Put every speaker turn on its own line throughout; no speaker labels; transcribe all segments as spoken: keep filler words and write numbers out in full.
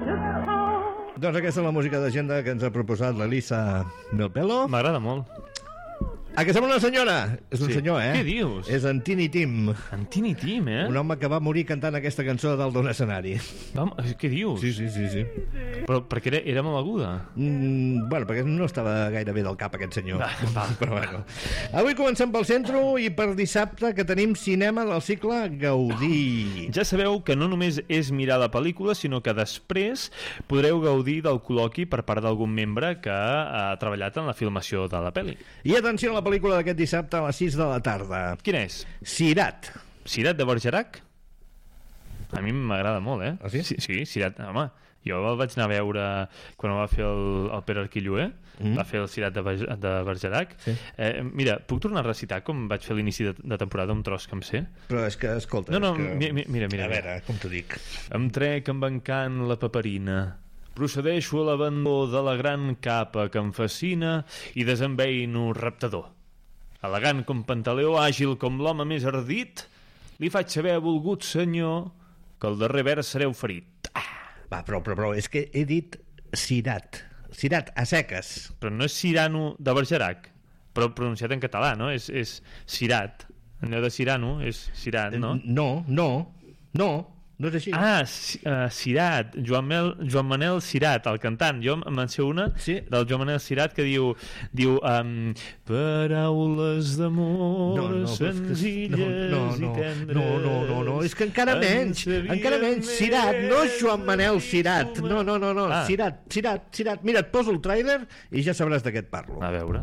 Doncs aquesta és la música d'agenda que ens ha proposat l'Elisa Melpelo.
M'agrada molt.
Ah, que sembla una senyora? És un
Sí.
senyor, eh?
Què dius?
És en Tiny Tim.
En Tiny Tim, eh?
Un home que va morir cantant aquesta cançó dalt d'un escenari.
Vam, què dius?
Sí, sí, sí, sí.
Però perquè era, era molt aguda.
Mm, bueno, perquè no estava gaire bé del cap aquest senyor.
Va, va.
Però bueno. Avui comencem pel centre i per dissabte que tenim cinema del cicle Gaudí.
Ja sabeu que no només és mirar la pel·lícula, sinó que després podreu gaudir del col·loqui per part d'algun membre que ha treballat en la filmació de la pel·li.
I atenció a la pel·lícula d'aquest dissabte a les sis de la tarda.
Quina és?
Cirat.
Cirat de Bergerac? A mi m'agrada molt, eh?
Ah, sí?
Sí, sí, Cirat, home, jo el vaig anar a veure quan el va fer el, el Pere Arquilloé, mm. va fer el Cirat de, Berge- de Bergerac.
Sí.
Eh, mira, puc tornar a recitar com vaig fer l'inici de, de temporada, un tros que em sé?
Però és que, escolta...
No, no,
és que...
mi- mi- mira, mira,
A
mira.
veure, com t'ho dic?
Em trec amb encant la paperina, procedeixo a l'abandó de la gran capa que em fascina i desenveino raptador. Elegant com Pantaleó, àgil com l'home més ardit, li faig saber, volgut senyor, que el darrer vers sereu ferit. Ah,
Va, però, però, però, és que he dit cirat. Cirat, a seques.
però no és Cirano de Bergerac, però pronunciat en català, no? És, és Cirat. En lloc de Cirano és Cirat, no?
No, no, no, no és així.
Ah, C- uh, Cirat, Joan, Mel, Joan Manel Cirat, el cantant. Jo me'n sé una
Sí.
del Joan Manel Cirat que diu, diu um, paraules d'amor
No, no, però és que-
senzilles
no, no,
i tendres.
no, no, no, no, és que encara menys, encara menys, Cirat, no Joan Manel Cirat, no, no, no, no,
Ah.
Cirat, Cirat, Cirat, mira, et poso el tràiler i ja sabràs de què et parlo.
A veure.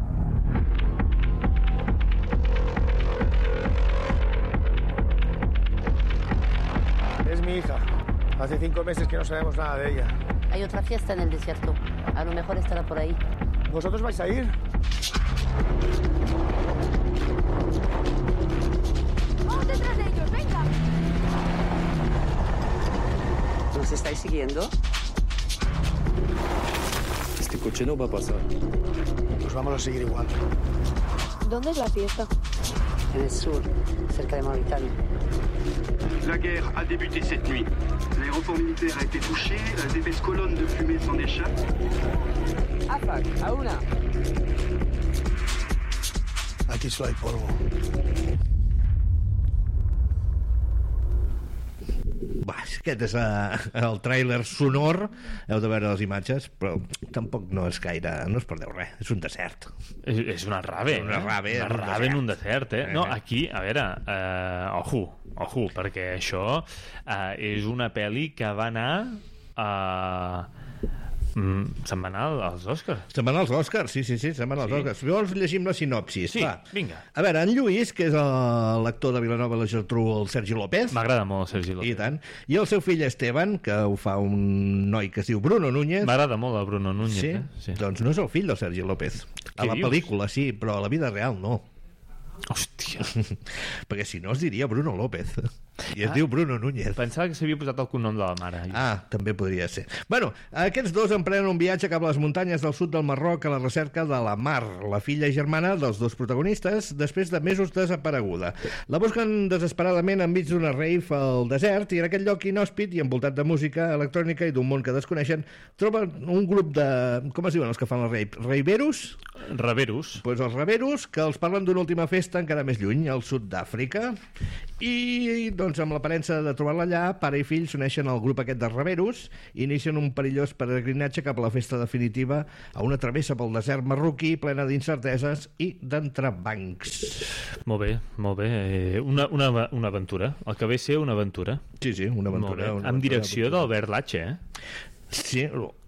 Es mi hija. Hace cinco meses que no sabemos nada de ella.
Hay otra fiesta en el desierto. A lo mejor estará por ahí.
¿Vosotros vais a ir?
¡Vamos detrás de ellos! ¡Venga!
¿Nos estáis siguiendo?
Este coche no va a pasar.
Pues vamos a seguir igual.
¿Dónde es la fiesta?
En el sur, cerca de Mauritania.
La guerre a débuté cette nuit. L'aéroport militaire a été touché, d'épaisses colonnes de fumée s'en échappent.
Afak, a una.
Aquí solo hay polvo.
Va, aquest és uh, el tràiler sonor, heu de veure les imatges, però tampoc no és gaire, no es perdeu res, és un desert.
És, és una rave,
Una
eh?
rave en
una
un
rave en un
desert.
desert, eh? No, aquí, a veure, eh, ojo, ojo, perquè això eh, és una pel·li que va anar a... Mm, se'n va anar als Oscars.
Se'n van als Oscars, sí, sí, sí, se'n van als
Sí.
Oscars. Llavors llegim la sinopsis.
Sí,
va.
vinga.
A veure, en Lluís, que és el- l'actor de Vilanova i la Geltrú, el Sergi López,
M'agrada molt Sergi
i
López.
tant, i el seu fill Esteban, que ho fa un noi que es diu Bruno Núñez.
M'agrada molt el Bruno Núñez,
Sí?
eh? Sí.
Doncs no és el fill del Sergi López. A
Què
la
dius?
pel·lícula sí, però a la vida real no.
Hòstia.
Perquè si no es diria Bruno López. I es
Ah.
diu Bruno Núñez.
Pensava que s'havia posat el cognom de la mare.
Ah, també podria ser. Bueno, aquests dos emprenen un viatge cap a les muntanyes del sud del Marroc a la recerca de la Mar, la filla i germana dels dos protagonistes, després de mesos desapareguda. La busquen desesperadament enmig d'una rave al desert i en aquest lloc inhòspit i envoltat de música electrònica i d'un món que desconeixen troben un grup de... com es diuen els que fan la rave? Raveros?
Reverus.
Pues els raveros, que els parlen d'una última festa encara més lluny, al sud d'Àfrica, i doncs amb l'aparença de trobar-la allà, pare i fill s'uneixen al grup aquest de raveros i inicien un perillós peregrinatge cap a la festa definitiva, a una travessa pel desert marroquí plena d'incerteses i d'entrebancs.
Molt bé, molt bé. Eh, Una, una, una aventura. El que ve a ser una aventura.
Sí, sí, una
Molt
aventura.
bé.
Una
Amb
aventura,
direcció
aventura.
d'Albert Latxe, eh?
Sí,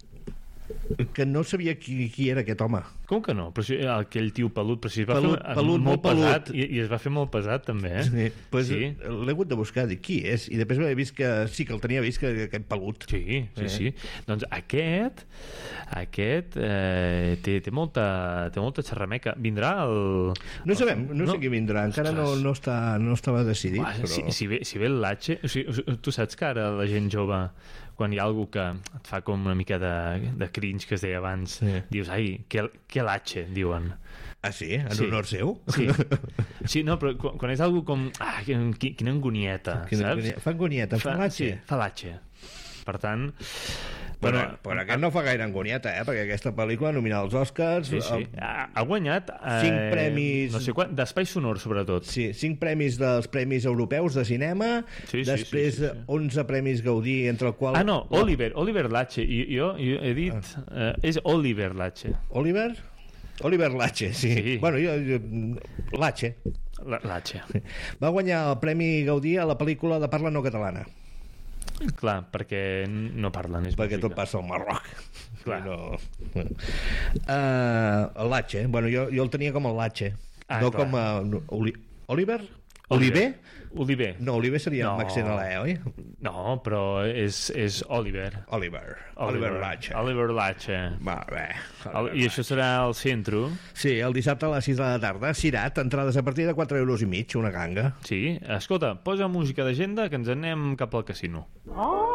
que no sabia qui, qui era aquest home.
Com que no? Però si, aquell tio pelut, però si es va
Pelut,
fer
pelut,
molt
molt pelut.
pesat i, i es va fer molt pesat també, eh?
Sí, pues
sí.
l'he hagut de buscar, dic, qui és? I després m'he vist que sí, que el tenia vist, que aquest pelut.
Sí, sí,
Eh.
sí. Doncs aquest, aquest eh, té, té, molta, té molta xerrameca. Vindrà el...
No sabem, no,
No.
sé qui vindrà, encara no,
Ostres.
no, està, no estava decidit,
Uah,
però...
si, si, ve, si ve el Latxe, o sigui, tu saps que ara la gent jove, quan hi ha algú que et fa com una mica de, de cringe que es deia abans,
Sí.
dius, ai, que, que Latxe, diuen.
Ah, sí? En
Sí.
honor seu?
Sí. Sí, no, però quan, quan és algú com... Ah, quina, quina angonieta,
Quina
saps?
angonieta. Fa angonieta, fa Latxe.
Sí, fa Latxe. Per tant,
Però,
Bueno,
però aquest no fa gaire angonieta, eh? Perquè aquesta pel·lícula nominada als Oscars...
Sí, sí.
eh,
Ha, ha guanyat... Eh,
Cinc premis-
No sé quan, d'espai sonor, sobretot.
Sí, cinc premis dels Premis Europeus de Cinema,
Sí, sí,
després
sí, sí, sí.
onze premis Gaudí, entre el qual...
Ah, no, Oliver, Oliver Lache. I, jo, jo he dit... Eh, és Oliver Lache.
Oliver? Oliver Lache, sí.
Sí.
Bueno, jo, jo Lache.
La, Lache.
Va guanyar el Premi Gaudí a la pel·lícula de parla no catalana,
Clar, perquè no parlen, és
perquè
música.
tot passa al Marroc.
Clar.
No... Uh, el Lache, bueno, jo, jo el tenia com el Lache,
Ah,
no
clar.
com a... Oli... Oliver? Oliver?
Oliver.
No, Oliver seria
No.
no. Max Senalé, oi?
No, però és, és Oliver.
Oliver. Oliver Lache.
Oliver Lache.
Va, bé.
El, I això serà al centre?
Sí, el dissabte a les sis de la tarda. Cirat, entrades a partir de quatre euros i mig, una ganga.
Sí. Escolta, posa música d'agenda que ens anem cap al casino.
Oh,